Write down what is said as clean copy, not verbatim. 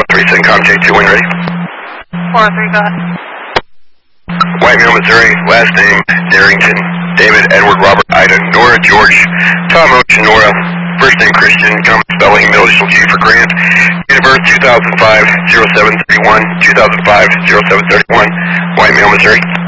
3 CENTCOM J2 when ready. 403, go ahead. Whiteville, Missouri, last name Darrington, David, Edward, Robert, Ida, Nora, George, Tom, Ocean, Nora, first name Christian, common spelling, middle initial G for Grant, date of birth 2005, 0731, 2005, 0731, Whiteville, Missouri.